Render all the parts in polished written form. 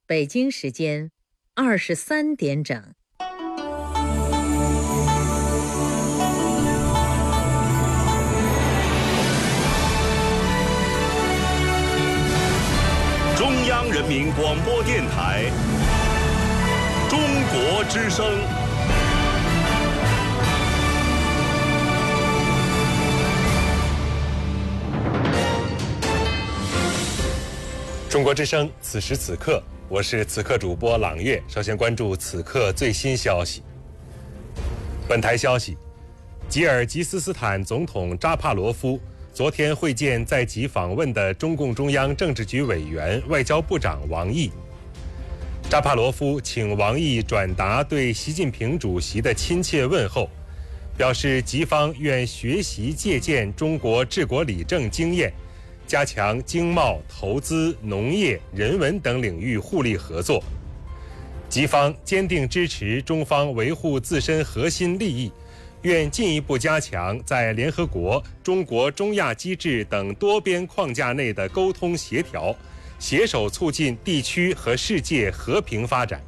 北京时间23点整。 中央人民广播电台中国之声。 中国之声，此时此刻，我是此刻主播朗月。首先关注此刻最新消息。本台消息，吉尔吉斯斯坦总统扎帕罗夫昨天会见在即访问的中共中央政治局委员、外交部长王毅。扎帕罗夫请王毅转达对习近平主席的亲切问候，表示吉方愿学习借鉴中国治国理政经验，加强经贸、投资、农业、人文等领域互利合作。吉方坚定支持中方维护自身核心利益，愿进一步加强在联合国、中国中亚机制等多边框架内的沟通协调，携手促进地区和世界和平发展。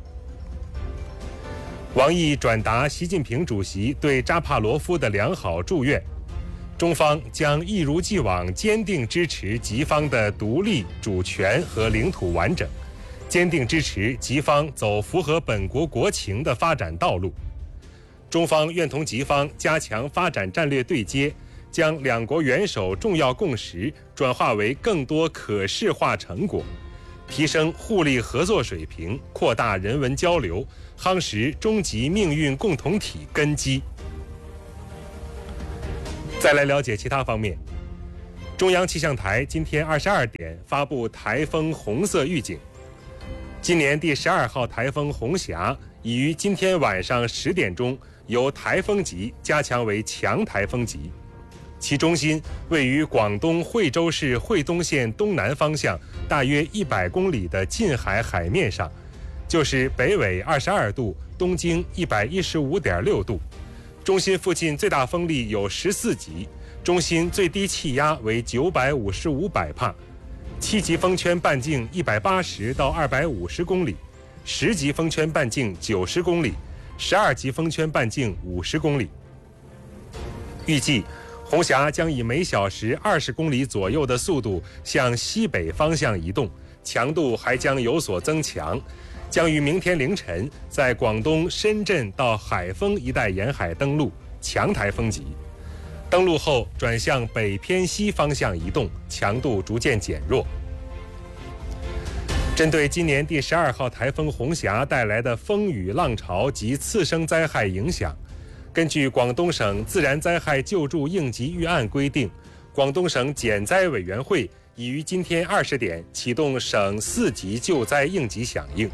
王毅转达习近平主席对扎帕罗夫的良好祝愿，中方将一如既往坚定支持吉方的独立、主权和领土完整，坚定支持吉方走符合本国国情的发展道路。中方愿同吉方加强发展战略对接，将两国元首重要共识转化为更多可视化成果，提升互利合作水平，扩大人文交流，夯实终极命运共同体根基。再来了解其他方面。中央气象台今天22点发布台风红色预警。今年第12号台风红霞已于今天晚上10点钟由台风级加强为强台风级，其中心位于广东惠州市惠东县东南方向大约100公里的近海海面上，就是北纬22度，东经115.6度。中心附近最大风力有14级，中心最低气压为955百帕，7级风圈半径180到250公里，10级风圈半径90公里，12级风圈半径50公里。预计红霞将以每小时20公里左右的速度向西北方向移动，强度还将有所增强，将于明天凌晨在广东深圳到海丰一带沿海登陆，强台风级。登陆后转向北偏西方向移动，强度逐渐减弱。针对今年第12号台风红霞带来的风雨浪潮及次生灾害影响，根据广东省自然灾害救助应急预案规定，广东省减灾委员会已于今天20点启动省4级救灾应急响应。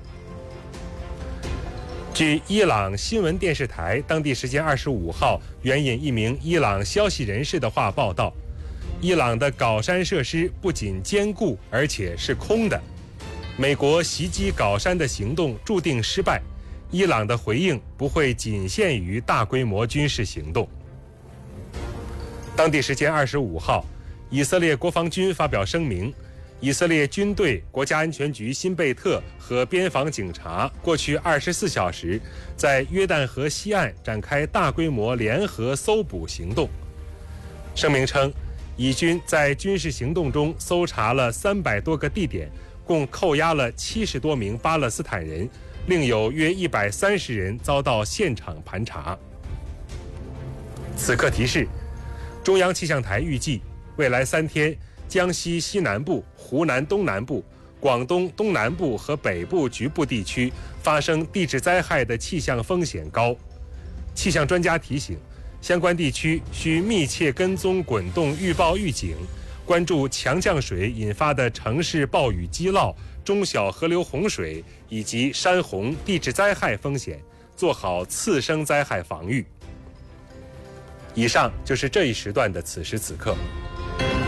据伊朗新闻电视台当地时间25号援引一名伊朗消息人士的话报道，伊朗的皋山设施不仅坚固，而且是空的。美国袭击皋山的行动注定失败，伊朗的回应不会仅限于大规模军事行动。当地时间25号，以色列国防军发表声明，以色列军队、国家安全局新贝特和边防警察过去24小时在约旦河西岸展开大规模联合搜捕行动。声明称，以军在军事行动中搜查了300多个地点，共扣押了70多名巴勒斯坦人，另有约130人遭到现场盘查。此刻提示，中央气象台预计未来3天，江西西南部、湖南东南部、广东东南部和北部局部地区发生地质灾害的气象风险高。气象专家提醒，相关地区需密切跟踪滚动预报预警，关注强降水引发的城市暴雨积涝、中小河流洪水以及山洪、地质灾害风险，做好次生灾害防御。以上就是这一时段的此时此刻。